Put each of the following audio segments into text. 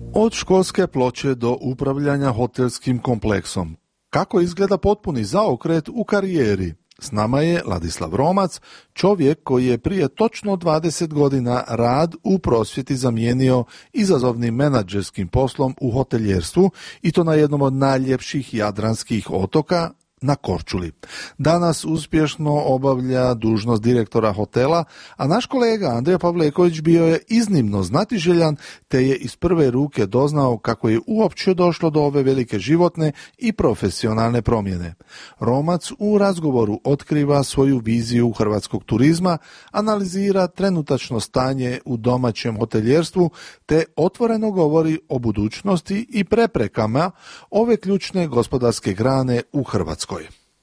Od školske ploče do upravljanja hotelskim kompleksom. Kako izgleda potpuni zaokret u karijeri? S nama je Ladislav Romac, čovjek koji je prije točno 20 godina rad u prosvjeti zamijenio izazovnim menadžerskim poslom u hoteljerstvu i to na jednom od najljepših jadranskih otoka, na Korčuli. Danas uspješno obavlja dužnost direktora hotela, a naš kolega Andrija Pavleković bio je iznimno znatiželjan, te je iz prve ruke doznao kako je uopće došlo do ove velike životne i profesionalne promjene. Romac u razgovoru otkriva svoju viziju hrvatskog turizma, analizira trenutačno stanje u domaćem hoteljerstvu, te otvoreno govori o budućnosti i preprekama ove ključne gospodarske grane u Hrvatskoj.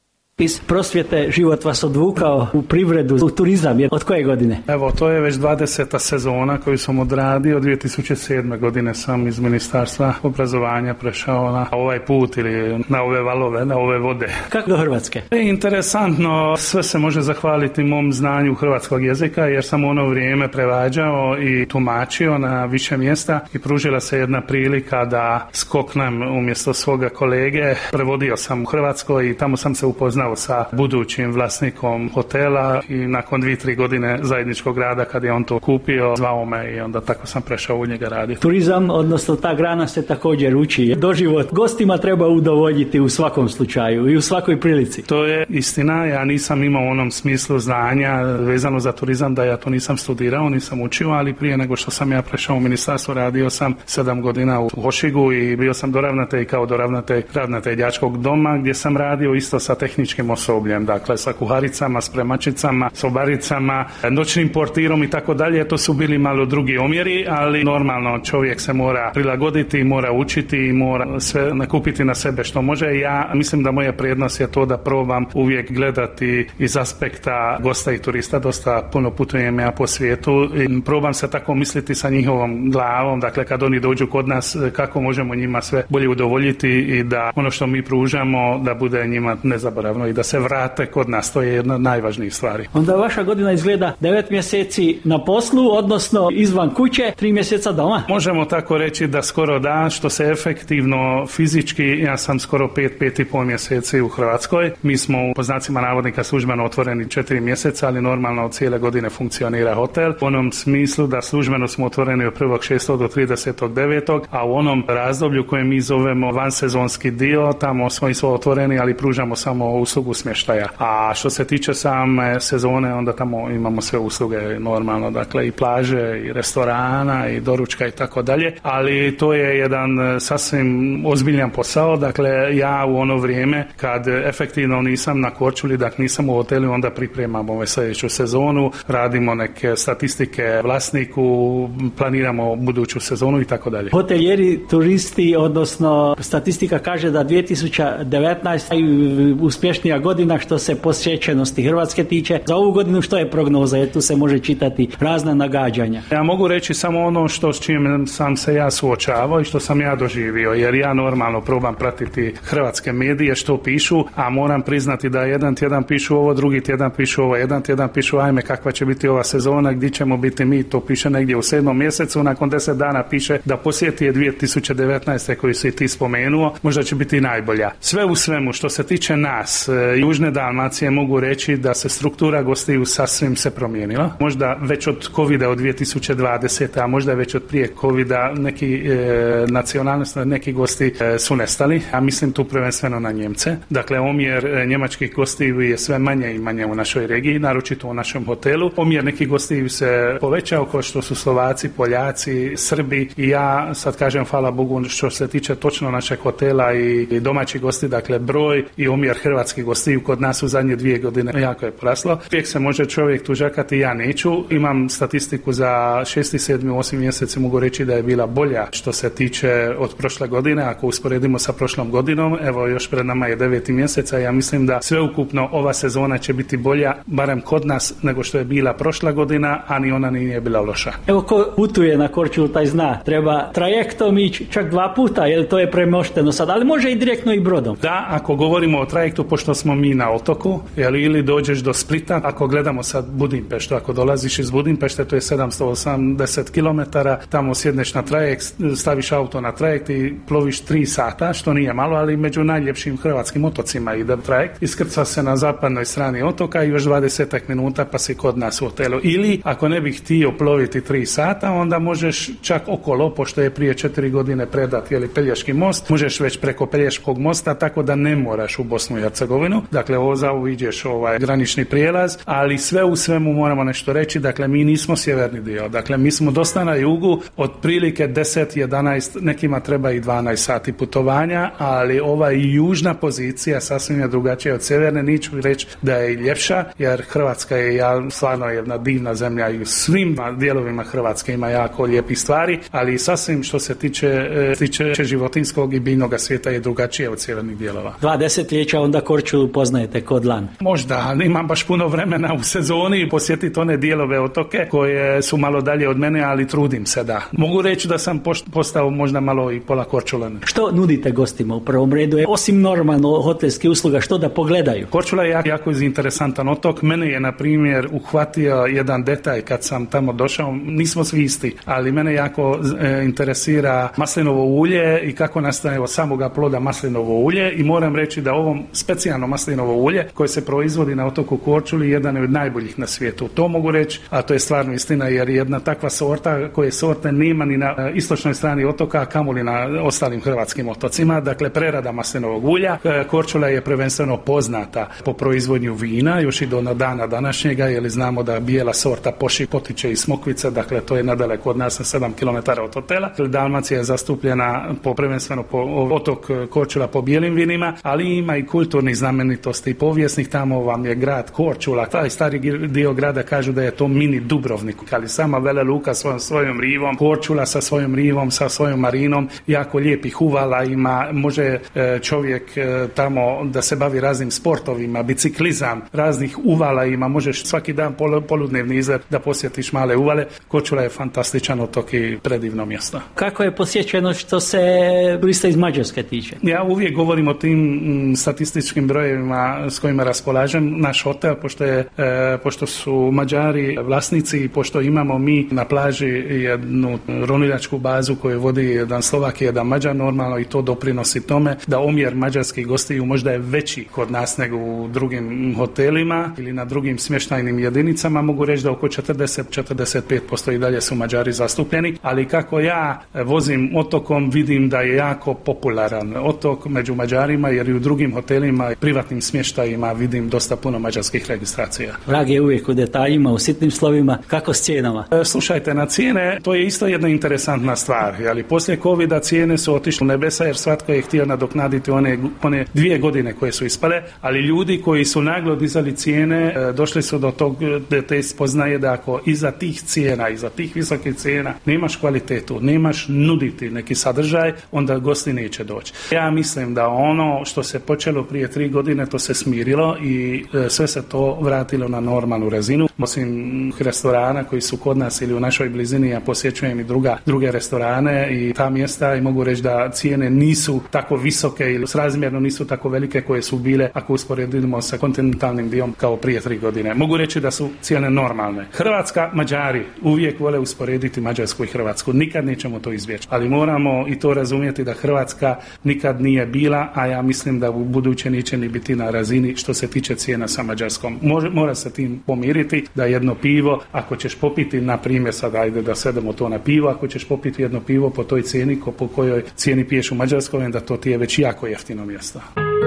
Iz prosvjete život vas odvukao u privredu, u turizam. Od koje godine? Evo, to je već 20. sezona koju sam odradio. 2007. godine sam iz Ministarstva obrazovanja prešao na ovaj put ili na ove valove, na ove vode. Kako do Hrvatske? Interesantno, sve se može zahvaliti mom znanju hrvatskog jezika, jer sam u ono vrijeme prevađao i tumačio na više mjesta i pružila se jedna prilika da skoknem umjesto svoga kolege. Prevodio sam u Hrvatskoj i tamo sam se upoznao sa budućim vlasnikom hotela i nakon 2-3 godine zajedničkog rada kad je on to kupio, zvao me i onda tako sam prešao u njega raditi. Turizam, odnosno ta grana se također uči. Doživot gostima treba udovoljiti u svakom slučaju i u svakoj prilici. To je istina, ja nisam imao u onom smislu znanja vezano za turizam da ja to nisam studirao, nisam učio, ali prije nego što sam ja prešao u ministarstvo radio sam 7 godina u Hošigu i bio sam doravnatelj kao ravnatelj đačkog doma gdje sam radio isto sa tehničkim osobljem, dakle sa kuharicama, spremačicama, sobaricama, noćnim portirom i tako dalje. To su bili malo drugi omjeri, ali normalno čovjek se mora prilagoditi, mora učiti i mora sve nakupiti na sebe što može. Ja mislim da moja prednost je to da probam uvijek gledati iz aspekta gosta i turista, dosta puno putujem ja po svijetu i probam se tako misliti sa njihovom glavom, dakle kad oni dođu kod nas kako možemo njima sve bolje udovoljiti i da ono što mi pružamo da bude njima nezaboravno i da se vrate kod nas, to je jedna od najvažnijih stvari. Onda vaša godina izgleda 9 mjeseci na poslu, odnosno izvan kuće, 3 mjeseca doma? Možemo tako reći da skoro da, što se efektivno fizički, ja sam skoro 5,5 mjeseci u Hrvatskoj. Mi smo po znacima navodnika službeno otvoreni 4 mjeseca, ali normalno od cijele godine funkcionira hotel. U onom smislu da službeno smo otvoreni od 1.6. do 30.9. a u onom razdoblju koje mi zovemo vansezonski dio, tamo smo otvoreni, ali pružamo samo uslugu smještaja. A što se tiče same sezone, onda tamo imamo sve usluge normalno, dakle i plaže i restorana i doručka i tako dalje, ali to je jedan sasvim ozbiljan posao, dakle ja u ono vrijeme kad efektivno nisam na Korčuli, dakle nisam u hotelu, onda pripremamo sljedeću sezonu, radimo neke statistike vlasniku, planiramo buduću sezonu i tako dalje. Hotelijeri, turisti, odnosno statistika kaže da 2019 uspješnija godina što se posjećenosti Hrvatske tiče. Za ovu godinu što je prognoza? Jer tu se može čitati razna nagađanja. Ja mogu reći samo ono što s čim sam se ja suočavao i što sam ja doživio, jer ja normalno probam pratiti hrvatske medije što pišu, a moram priznati da jedan tjedan pišu ovo, drugi tjedan pišu ovo, jedan tjedan pišu ajme kakva će biti ova sezona, gdje ćemo biti mi, to piše negdje u 7. mjesecu, nakon 10 dana piše da posjeti je 2019. koju si ti spomenuo, možda će biti najbolja. Sve u svemu što se tiče nas, Južne Dalmacije, mogu reći da se struktura gostiju sasvim se promijenila. Možda već od covida od 2020. a možda već od prije covida neki nacionalnosti, neki gosti su nestali, a mislim tu prvenstveno na Njemce. Dakle, omjer njemačkih gostiju je sve manje i manje u našoj regiji, naročito u našem hotelu. Omjer nekih gostiju se povećao, kao što su Slovaci, Poljaci, Srbi i ja sad kažem hvala Bogu što se tiče točno našeg hotela i domaćih gosti, dakle broj i omjer hrvatskih gostiju kod nas u zadnje 2 godine jako je poraslo. Uvijek se može čovjek tužakati, ja neću. Imam statistiku za 6., 7., 8. mjeseci, mogu reći da je bila bolja što se tiče od prošle godine, ako usporedimo sa prošlom godinom. Evo još pred nama je 9. mjesec, a ja mislim da sveukupno ova sezona će biti bolja, barem kod nas, nego što je bila prošla godina, a ni ona nije bila loša. Evo ko putuje na Korčulu taj zna, treba trajektom ići čak 2 puta, jer to je premošteno sad, ali može i direktno i brodom. Da, ako govorimo o trajektu, pošto što smo mi na otoku, ili dođeš do Splita, ako gledamo sad Budimpeštu, ako dolaziš iz Budimpešte, to je 780 km, tamo sjedneš na trajekt, staviš auto na trajekt i ploviš 3 sata, što nije malo, ali među najljepšim hrvatskim otocima ide trajekt. Iskrca se na zapadnoj strani otoka i još 20 minuta pa si kod nas u hotelu. Ili ako ne bih htio ploviti 3 sata, onda možeš čak okolo, pošto je prije 4 godine predat Pelješki most, možeš već preko Pelješkog mosta, tako da ne moraš u Bosnu i Hercegovinu. Dakle, ideš granični prijelaz, ali sve u svemu moramo nešto reći, dakle mi nismo sjeverni dio, dakle mi smo dosta na jugu, otprilike 10, 11, nekima treba i 12 sati putovanja, ali ova južna pozicija sasvim je drugačija od sjeverne, neću reći da je i ljepša, jer Hrvatska je stvarno jedna divna zemlja i u svim dijelovima Hrvatske ima jako lijepih stvari, ali sasvim što se tiče životinskog i biljnog svijeta je drugačije od sjevernih dijelova. 2 desetljeća onda Korčulu poznajete kod dlan. Možda, nimam baš puno vremena u sezoni posjetiti one dijelove otoke koje su malo dalje od mene, ali trudim se da. Mogu reći da sam postao možda malo i pola Korčulan. Što nudite gostima u prvom redu? Osim normalno hotelskih usluga, što da pogledaju? Korčula je jako interesantan otok. Mene je, na primjer, uhvatio jedan detalj kad sam tamo došao. Nismo svi isti, ali mene jako interesira maslinovo ulje i kako nastaje od samoga ploda maslinovo ulje, i moram reći da ovo specijalno maslinovo ulje koje se proizvodi na otoku Korčuli jedan je od najboljih na svijetu. To mogu reći, a to je stvarno istina, jer jedna takva sorta koje sorte nema ni na istočnoj strani otoka, a kamoli na ostalim hrvatskim otocima. Dakle, prerada maslinovog ulja. Korčula je prvenstveno poznata po proizvodnju vina, još i do dana današnjega, jer znamo da bijela sorta potiče iz Smokvice, dakle to je nadaleko od nas na 7 km od hotela. Dalmacija je zastupljena prvenstveno po otok Korčula po bijelim vinima, ali ima i kulturnih znamenitosti i povijesnih. Tamo vam je grad Korčula, taj stari dio grada kažu da je to mini Dubrovnik, ali sama Vele Luka svojom rivom, Korčula sa svojom rivom, sa svojom marinom, jako lijepih uvala ima, može čovjek tamo da se bavi raznim sportovima, biciklizam, raznih uvala ima, možeš svaki dan poludnevni izlet da posjetiš male uvale. Korčula je fantastičan otok i predivno mjesto. Kako je posjećeno što se turista iz Mađarske tiče? Ja uvijek govorim o tim statističkim brojevima s kojima raspolažem. Naš hotel, pošto su Mađari vlasnici i pošto imamo mi na plaži jednu ronilačku bazu koju vodi jedan Slovak i jedan Mađar, normalno i to doprinosi tome da omjer mađarskih gostiju možda je veći kod nas nego u drugim hotelima ili na drugim smještajnim jedinicama. Mogu reći da oko 40-45% i dalje su Mađari zastupljeni, ali kako ja vozim otokom vidim da je jako popularan otok među Mađarima, jer i u drugim hotelima i privatnim smještajima vidim dosta puno mađarskih registracija. Vrag je uvijek u detaljima, u sitnim slovima. Kako s cijenama? Slušajte, na cijene, to je isto jedna interesantna stvar, ali poslije covida cijene su otišle u nebesa, jer svatko je htio nadoknaditi one 2 godine koje su ispale, ali ljudi koji su naglo dizali cijene došli su do te spoznaje da ako iza tih cijena, iza tih visokih cijena nemaš kvalitetu, nemaš nuditi neki sadržaj, onda gosti neće doći. Ja mislim da ono što se počelo prije 3 godine, to se smirilo i sve se to vratilo na normalnu razinu. Osim restorana koji su kod nas ili u našoj blizini, ja posjećujem i druge restorane i ta mjesta, i mogu reći da cijene nisu tako visoke ili srazmjerno nisu tako velike koje su bile ako usporedimo sa kontinentalnim dijelom kao prije 3 godine. Mogu reći da su cijene normalne. Hrvatska, Mađari uvijek vole usporediti Mađarsku i Hrvatsku. Nikad nećemo to izbjeći. Ali moramo i to razumjeti da Hrvatska nikad nije bila, a ja mislim da u buduće neće ni biti na razini što se tiče cijena sa Mađarskom. Mora se tim pomiriti da jedno pivo, ako ćeš popiti, na primjer sad ajde da sedemo to na pivo, ako ćeš popiti jedno pivo po toj cijeni po kojoj cijeni piješ u Mađarskoj, da to ti je već jako jeftino mjesto.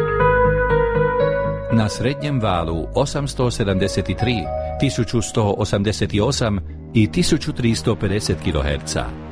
Na srednjem valu 873, 1188 i 1350 kHz.